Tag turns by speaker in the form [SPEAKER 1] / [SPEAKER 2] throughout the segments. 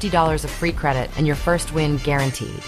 [SPEAKER 1] $50 of free credit and your first win guaranteed.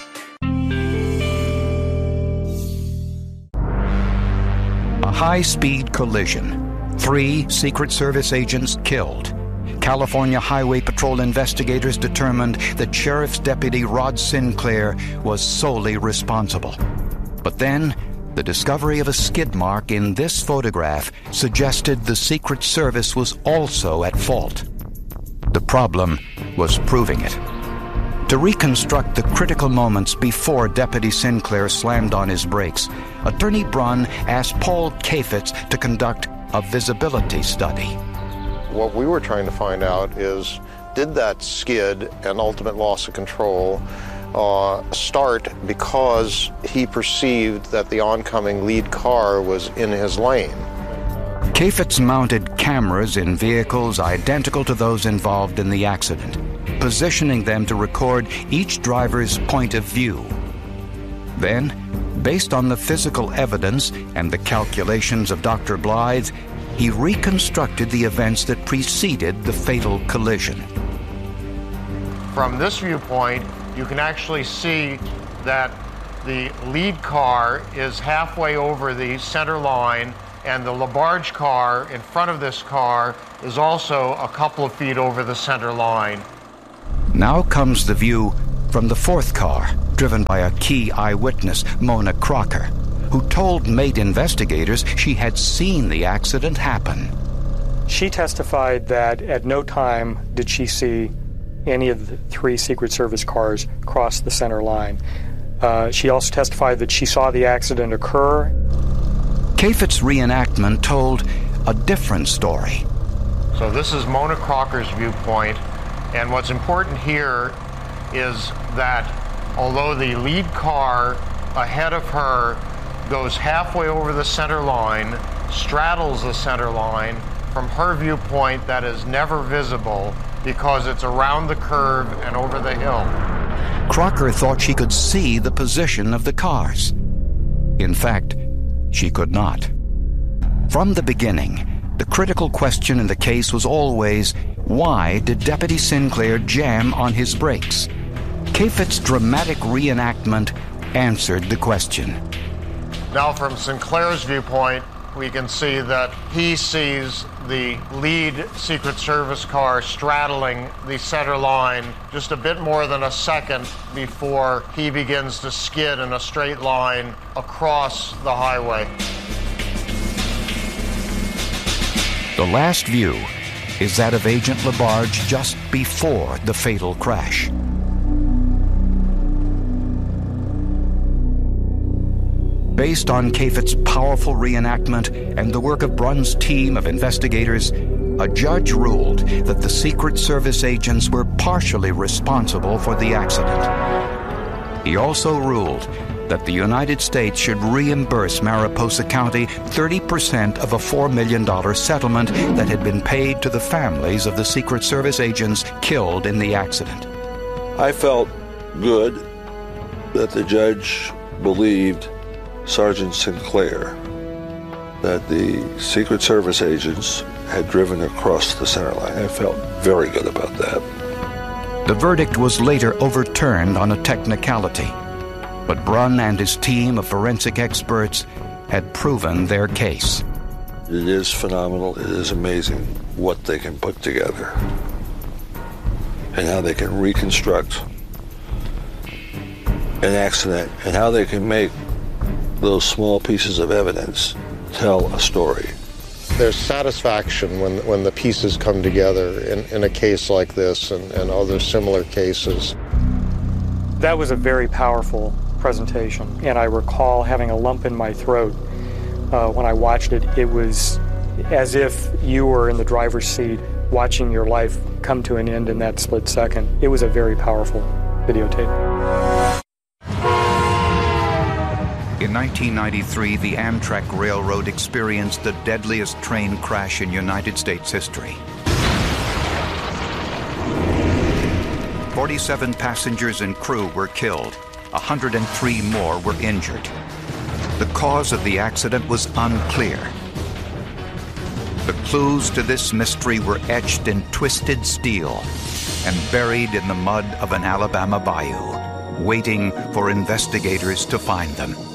[SPEAKER 2] A high-speed collision. 3 Secret Service agents killed. California Highway Patrol investigators determined that Sheriff's Deputy Rod Sinclair was solely responsible. But then, the discovery of a skid mark in this photograph suggested the Secret Service was also at fault. The problem was proving it. To reconstruct the critical moments before Deputy Sinclair slammed on his brakes, Attorney Brunn asked Paul Kafetz to conduct a visibility study.
[SPEAKER 3] What we were trying to find out is, did that skid and ultimate loss of control start because he perceived that the oncoming lead car was in his lane?
[SPEAKER 2] Kafetz mounted cameras in vehicles identical to those involved in the accident, positioning them to record each driver's point of view. Then, based on the physical evidence and the calculations of Dr. Blythe, he reconstructed the events that preceded the fatal collision.
[SPEAKER 3] From this viewpoint, you can actually see that the lead car is halfway over the center line, and the Labarge car in front of this car is also a couple of feet over the center line.
[SPEAKER 2] Now comes the view from the 4th car, driven by a key eyewitness, Mona Crocker, who told Mate investigators she had seen the accident happen.
[SPEAKER 4] She testified that at no time did she see any of the 3 Secret Service cars cross the center line. She also testified that she saw the accident occur.
[SPEAKER 2] Kafetz's reenactment told a different story.
[SPEAKER 3] So this is Mona Crocker's viewpoint, and what's important here is that although the lead car ahead of her goes halfway over the center line, straddles the center line, from her viewpoint that is never visible because it's around the curve and over the hill.
[SPEAKER 2] Crocker thought she could see the position of the cars. In fact, she could not. From the beginning, the critical question in the case was always, why did Deputy Sinclair jam on his brakes? Kafetz's dramatic reenactment answered the question.
[SPEAKER 3] Now, from Sinclair's viewpoint, we can see that he sees the lead Secret Service car straddling the center line just a bit more than a second before he begins to skid in a straight line across the highway.
[SPEAKER 2] The last view is that of Agent Labarge just before the fatal crash. Based on Kafetz's powerful reenactment and the work of Brunn's team of investigators, a judge ruled that the Secret Service agents were partially responsible for the accident. He also ruled that the United States should reimburse Mariposa County 30% of a $4 million settlement that had been paid to the families of the Secret Service agents killed in the accident.
[SPEAKER 5] I felt good that the judge believed Sergeant Sinclair that the Secret Service agents had driven across the center line. I felt very good about that.
[SPEAKER 2] The verdict was later overturned on a technicality, but Brunn and his team of forensic experts had proven their case.
[SPEAKER 5] It is phenomenal. It is amazing what they can put together and how they can reconstruct an accident and how they can make those small pieces of evidence tell a story.
[SPEAKER 3] There's satisfaction when the pieces come together in a case like this and other similar cases.
[SPEAKER 4] That was a very powerful presentation, and I recall having a lump in my throat when I watched it. It was as if you were in the driver's seat watching your life come to an end in that split second. It was a very powerful videotape.
[SPEAKER 2] In 1993, the Amtrak Railroad experienced the deadliest train crash in United States history. 47 passengers and crew were killed. 103 more were injured. The cause of the accident was unclear. The clues to this mystery were etched in twisted steel and buried in the mud of an Alabama bayou, waiting for investigators to find them.